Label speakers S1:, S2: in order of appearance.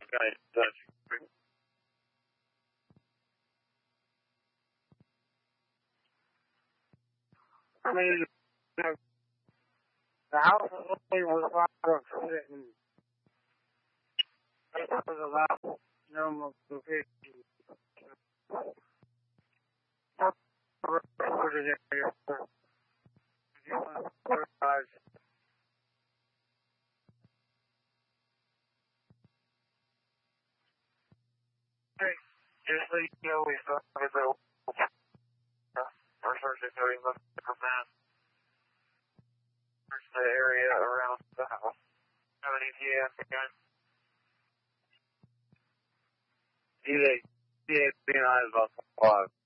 S1: guy touch. I mean, the house was locked and it was about normal location. Just so you know, we started the first doing the map. Search the area around the house. Have an ETA again? ETA being on about 5.